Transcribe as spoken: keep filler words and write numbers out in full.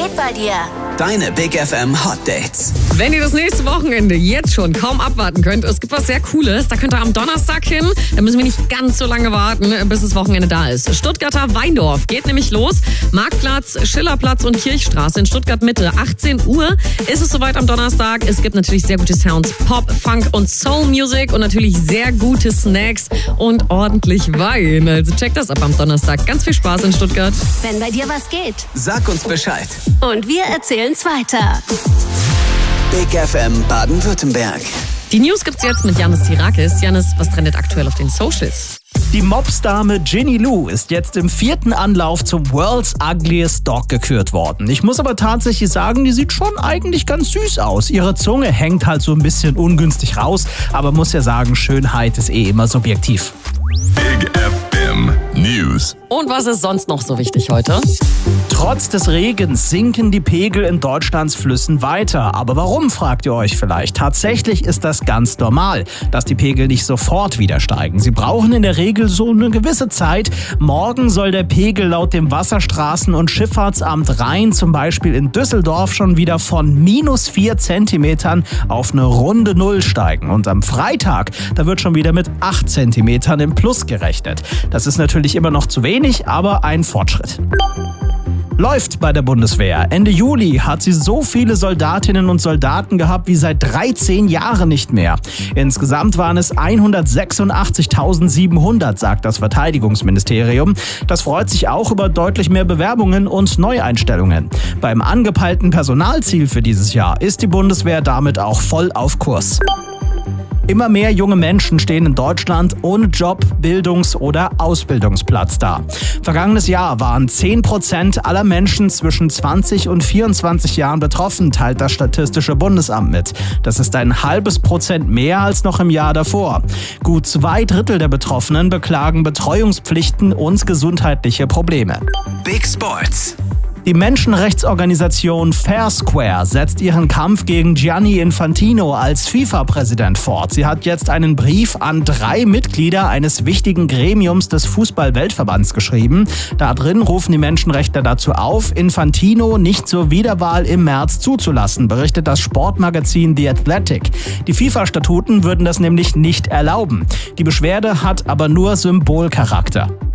geht bei dir? Deine Big F M Hot Dates. Wenn ihr das nächste Wochenende jetzt schon kaum abwarten könnt, es gibt was sehr Cooles. Da könnt ihr am Donnerstag hin. Da müssen wir nicht ganz so lange warten, bis das Wochenende da ist. Stuttgarter Weindorf geht nämlich los. Marktplatz, Schillerplatz und Kirchstraße in Stuttgart Mitte. achtzehn Uhr ist es soweit am Donnerstag. Es gibt natürlich sehr gute Sounds, Pop, Funk und Soul Music und natürlich sehr gute Snacks und ordentlich Wein. Also checkt das ab am Donnerstag. Ganz viel Spaß in Stuttgart. Wenn bei dir was geht. Sag uns Bescheid. Und wir erzählen's weiter. Big F M Baden-Württemberg. Die News gibt's jetzt mit Janis Tirakis. Janis, was trendet aktuell auf den Socials? Die Mopsdame Ginny Lou ist jetzt im vierten Anlauf zum World's Ugliest Dog gekürt worden. Ich muss aber tatsächlich sagen, die sieht schon eigentlich ganz süß aus. Ihre Zunge hängt halt so ein bisschen ungünstig raus, aber muss ja sagen, Schönheit ist eh immer subjektiv. Big F M News. Und was ist sonst noch so wichtig heute? Trotz des Regens sinken die Pegel in Deutschlands Flüssen weiter. Aber warum, fragt ihr euch vielleicht? Tatsächlich ist das ganz normal, dass die Pegel nicht sofort wieder steigen. Sie brauchen in der Regel so eine gewisse Zeit. Morgen soll der Pegel laut dem Wasserstraßen- und Schifffahrtsamt Rhein zum Beispiel in Düsseldorf schon wieder von minus vier Zentimetern auf eine runde Null steigen. Und am Freitag, da wird schon wieder mit acht Zentimetern im Plus gerechnet. Das ist natürlich immer noch zu wenig, aber ein Fortschritt. Läuft bei der Bundeswehr. Ende Juli hat sie so viele Soldatinnen und Soldaten gehabt wie seit dreizehn Jahren nicht mehr. Insgesamt waren es hundertsechsundachtzigtausendsiebenhundert, sagt das Verteidigungsministerium. Das freut sich auch über deutlich mehr Bewerbungen und Neueinstellungen. Beim angepeilten Personalziel für dieses Jahr ist die Bundeswehr damit auch voll auf Kurs. Immer mehr junge Menschen stehen in Deutschland ohne Job, Bildungs- oder Ausbildungsplatz da. Vergangenes Jahr waren zehn Prozent aller Menschen zwischen zwanzig und vierundzwanzig Jahren betroffen, teilt das Statistische Bundesamt mit. Das ist ein halbes Prozent mehr als noch im Jahr davor. Gut zwei Drittel der Betroffenen beklagen Betreuungspflichten und gesundheitliche Probleme. Big Sports. Die Menschenrechtsorganisation Fair Square setzt ihren Kampf gegen Gianni Infantino als FIFA-Präsident fort. Sie hat jetzt einen Brief an drei Mitglieder eines wichtigen Gremiums des Fußball-Weltverbands geschrieben. Da drin rufen die Menschenrechtler dazu auf, Infantino nicht zur Wiederwahl im März zuzulassen, berichtet das Sportmagazin The Athletic. Die FIFA-Statuten würden das nämlich nicht erlauben. Die Beschwerde hat aber nur Symbolcharakter.